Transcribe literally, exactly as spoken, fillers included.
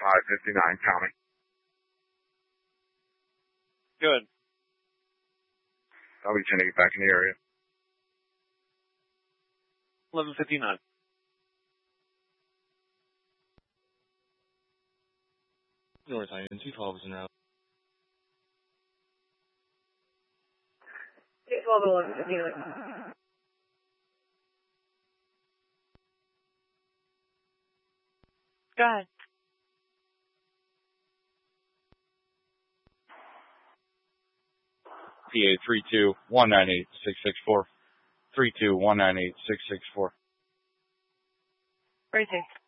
five fifty-nine, counting. Good. I'll be trying to get back in the area. eleven fifty-nine. North Island, two twelve is in route. two twelve to eleven fifty-nine. Go ahead. P A three two one nine eight six six four. three two one nine eight six six four. Racing.